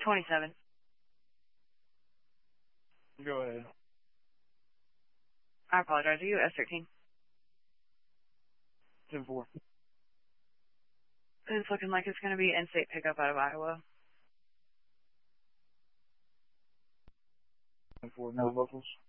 27. Go ahead. I apologize. Are you S13? 10-4. It's looking like it's going to be in-state pickup out of Iowa. 10-4, no locals.